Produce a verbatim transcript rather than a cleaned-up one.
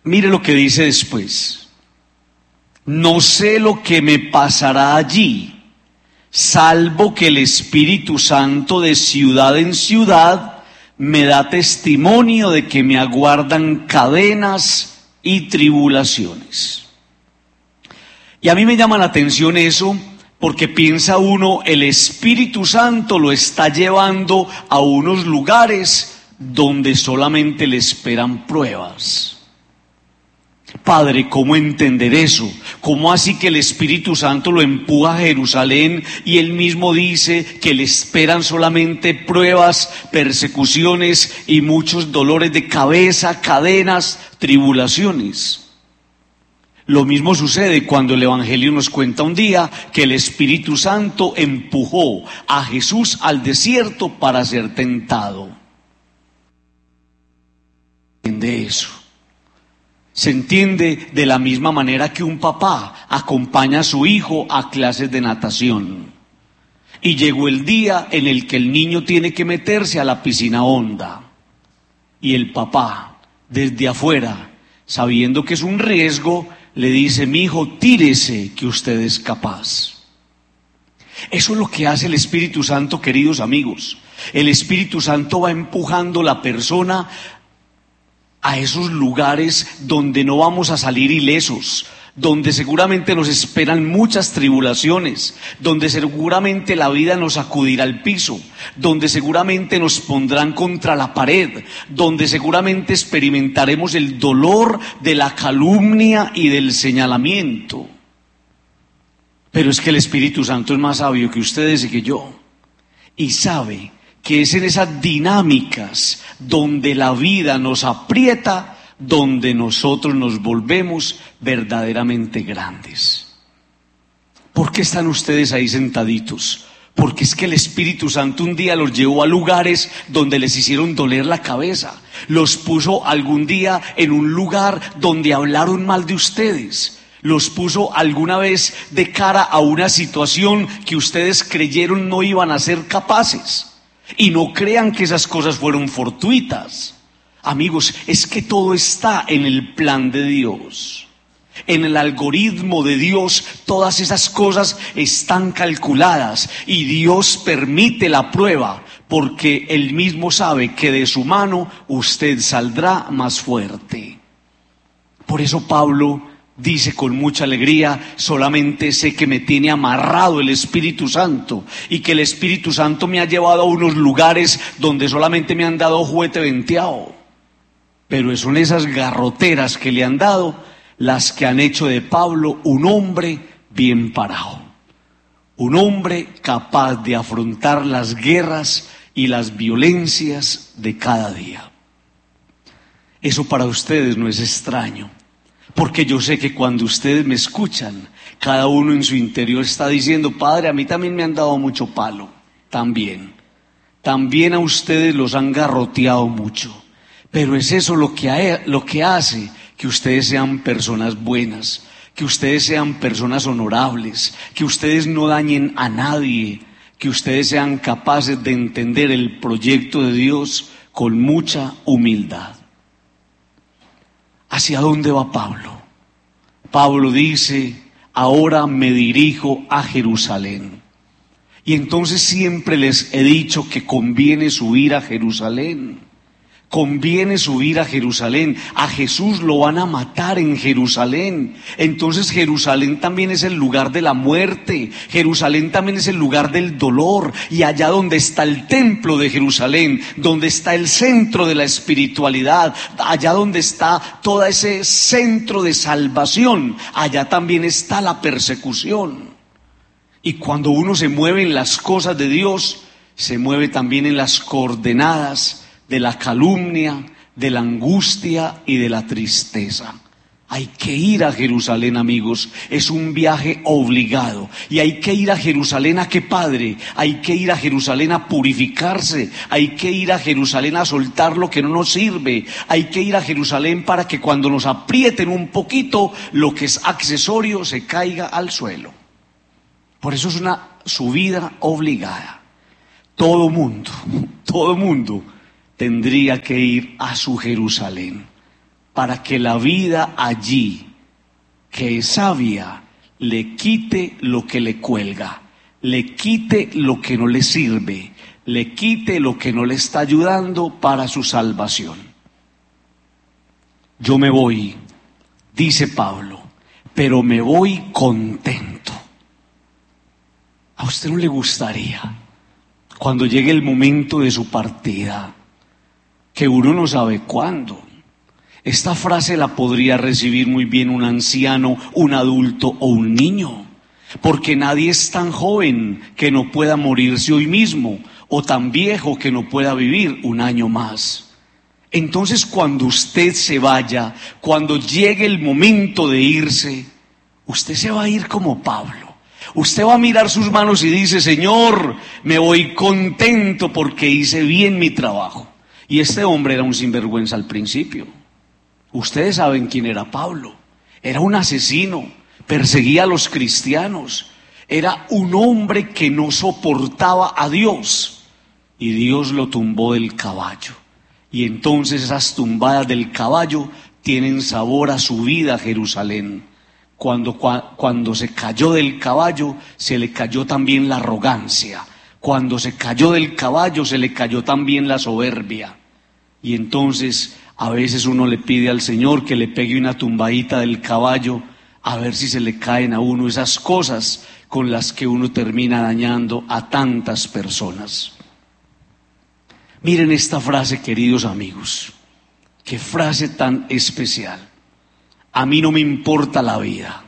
Mire lo que dice después. No sé lo que me pasará allí, salvo que el Espíritu Santo de ciudad en ciudad me da testimonio de que me aguardan cadenas y tribulaciones. Y a mí me llama la atención eso, porque piensa uno, el Espíritu Santo lo está llevando a unos lugares donde solamente le esperan pruebas. Padre, ¿cómo entender eso? ¿Cómo así que el Espíritu Santo lo empuja a Jerusalén y él mismo dice que le esperan solamente pruebas, persecuciones y muchos dolores de cabeza, cadenas, tribulaciones? Lo mismo sucede cuando el Evangelio nos cuenta un día que el Espíritu Santo empujó a Jesús al desierto para ser tentado. ¿Entiende eso? Se entiende de la misma manera que un papá acompaña a su hijo a clases de natación. Y llegó el día en el que el niño tiene que meterse a la piscina honda. Y el papá, desde afuera, sabiendo que es un riesgo, le dice: mi hijo, tírese, que usted es capaz. Eso es lo que hace el Espíritu Santo, queridos amigos. El Espíritu Santo va empujando a la persona a esos lugares donde no vamos a salir ilesos, donde seguramente nos esperan muchas tribulaciones, donde seguramente la vida nos sacudirá al piso, donde seguramente nos pondrán contra la pared, donde seguramente experimentaremos el dolor de la calumnia y del señalamiento. Pero es que el Espíritu Santo es más sabio que ustedes y que yo, y sabe que es en esas dinámicas donde la vida nos aprieta, donde nosotros nos volvemos verdaderamente grandes. ¿Por qué están ustedes ahí sentaditos? Porque es que el Espíritu Santo un día los llevó a lugares donde les hicieron doler la cabeza. Los puso algún día en un lugar donde hablaron mal de ustedes. Los puso alguna vez de cara a una situación que ustedes creyeron no iban a ser capaces. Y no crean que esas cosas fueron fortuitas. Amigos, es que todo está en el plan de Dios. En el algoritmo de Dios, todas esas cosas están calculadas y Dios permite la prueba porque Él mismo sabe que de su mano usted saldrá más fuerte. Por eso Pablo dice con mucha alegría: solamente sé que me tiene amarrado el Espíritu Santo y que el Espíritu Santo me ha llevado a unos lugares donde solamente me han dado juguete venteado. Pero son esas garroteras que le han dado las que han hecho de Pablo un hombre bien parado, un hombre capaz de afrontar las guerras y las violencias de cada día. Eso para ustedes no es extraño. Porque yo sé que cuando ustedes me escuchan, cada uno en su interior está diciendo: Padre, a mí también me han dado mucho palo. También. También a ustedes los han garroteado mucho. Pero es eso lo que, ha, lo que hace que ustedes sean personas buenas, que ustedes sean personas honorables, que ustedes no dañen a nadie, que ustedes sean capaces de entender el proyecto de Dios con mucha humildad. ¿Hacia dónde va Pablo? Pablo dice: ahora me dirijo a Jerusalén. Y entonces siempre les he dicho que conviene subir a Jerusalén. Conviene subir a Jerusalén. A Jesús lo van a matar en Jerusalén. Entonces Jerusalén también es el lugar de la muerte. Jerusalén también es el lugar del dolor. Y allá donde está el templo de Jerusalén, donde está el centro de la espiritualidad, allá donde está todo ese centro de salvación, allá también está la persecución. Y cuando uno se mueve en las cosas de Dios, se mueve también en las coordenadas de la calumnia, de la angustia y de la tristeza. Hay que ir a Jerusalén, amigos, es un viaje obligado. Y hay que ir a Jerusalén, ¿a qué, Padre? Hay que ir a Jerusalén a purificarse, hay que ir a Jerusalén a soltar lo que no nos sirve, hay que ir a Jerusalén para que cuando nos aprieten un poquito, lo que es accesorio se caiga al suelo. Por eso es una subida obligada. Todo mundo, todo mundo tendría que ir a su Jerusalén. para que la vida allí, que es sabia, le quite lo que le cuelga, le quite lo que no le sirve, le quite lo que no le está ayudando para su salvación. Yo me voy, dice Pablo, pero me voy contento. ¿A usted no le gustaría, cuando llegue el momento de su partida, que uno no sabe cuándo? Esta frase la podría recibir muy bien un anciano, un adulto o un niño, porque nadie es tan joven que no pueda morirse hoy mismo, o tan viejo que no pueda vivir un año más. Entonces, cuando usted se vaya, cuando llegue el momento de irse, usted se va a ir como Pablo. Usted va a mirar sus manos y dice: Señor, me voy contento porque hice bien mi trabajo. Y este hombre era un sinvergüenza al principio. Ustedes saben quién era Pablo. Era un asesino, perseguía a los cristianos. Era un hombre que no soportaba a Dios. Y Dios lo tumbó del caballo. Y entonces esas tumbadas del caballo tienen sabor a su vida, Jerusalén. Cuando, cuando se cayó del caballo, se le cayó también la arrogancia. Cuando se cayó del caballo, se le cayó también la soberbia. Y entonces, a veces uno le pide al Señor que le pegue una tumbadita del caballo, a ver si se le caen a uno esas cosas con las que uno termina dañando a tantas personas. Miren esta frase, queridos amigos. Qué frase tan especial. A mí no me importa la vida.